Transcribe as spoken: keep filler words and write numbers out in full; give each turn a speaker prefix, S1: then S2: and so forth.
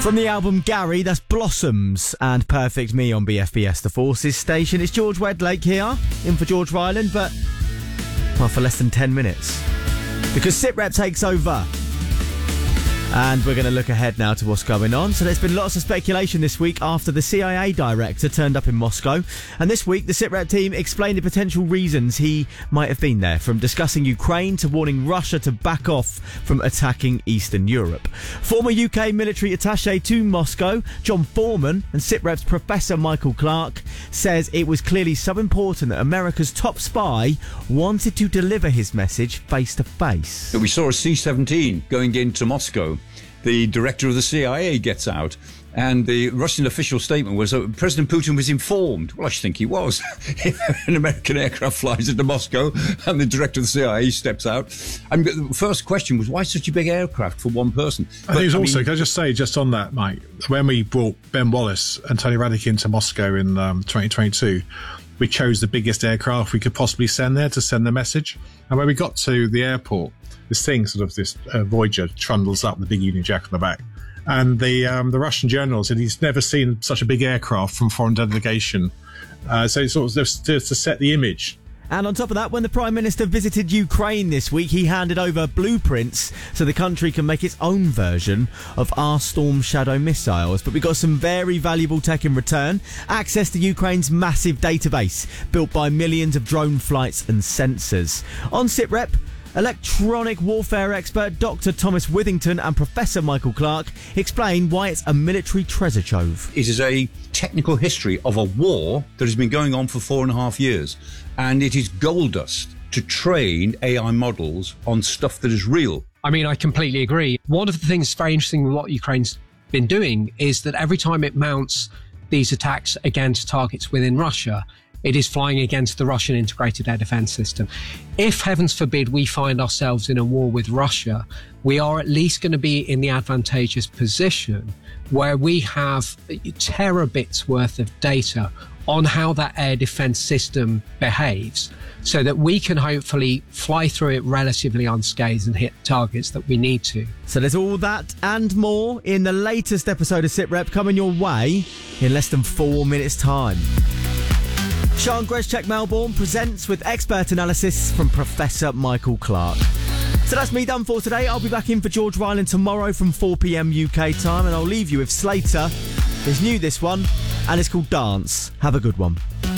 S1: From the album Gary, that's Blossoms and Perfect Me on B F B S, the Forces station. It's George Wedlake here, in for George Ryland, but well, for less than ten minutes. Because SITREP takes over. And we're going to look ahead now to what's going on. So there's been lots of speculation this week after the C I A director turned up in Moscow. And this week, the SITREP team explained the potential reasons he might have been there, from discussing Ukraine to warning Russia to back off from attacking Eastern Europe. Former U K military attaché to Moscow, John Foreman, and SITREP's Professor Michael Clark, says it was clearly so important that America's top spy wanted to deliver his message face to face.
S2: We saw a C seventeen going into Moscow. The director of the C I A gets out, and the Russian official statement was that President Putin was informed. Well, I should think he was. An American aircraft flies into Moscow, and the director of the C I A steps out. And the first question was, why such a big aircraft for one person?
S3: I think it's also, mean, can I just say, just on that, Mike, when we brought Ben Wallace and Tony Radic into Moscow in um, twenty twenty-two, we chose the biggest aircraft we could possibly send there to send the message. And when we got to the airport, this thing, sort of this uh, Voyager, trundles up with the big Union Jack on the back. And the um, the Russian general said he's never seen such a big aircraft from foreign delegation. Uh, so it's sort of just to, to set the image.
S1: And on top of that, when the Prime Minister visited Ukraine this week, he handed over blueprints so the country can make its own version of our Storm Shadow missiles. But we got some very valuable tech in return. Access to Ukraine's massive database, built by millions of drone flights and sensors. On SITREP, electronic warfare expert Doctor Thomas Withington and Professor Michael Clark explain why it's a military treasure trove.
S2: It is a technical history of a war that has been going on for four and a half years. And it is gold dust to train A I models on stuff that is real.
S4: I mean, I completely agree. One of the things that's very interesting with what Ukraine's been doing is that every time it mounts these attacks against targets within Russia, it is flying against the Russian integrated air defense system. If, heavens forbid, we find ourselves in a war with Russia, we are at least going to be in the advantageous position where we have terabits worth of data on how that air defense system behaves, so that we can hopefully fly through it relatively unscathed and hit targets that we need to.
S1: So there's all that and more in the latest episode of SITREP coming your way in less than four minutes' time. Sean Greschek Melbourne presents with expert analysis from Professor Michael Clark. So that's me done for today. I'll be back in for George Ryland tomorrow from four p.m. U K time, and I'll leave you with Slater. It's new, this one, and it's called Dance. Have a good one.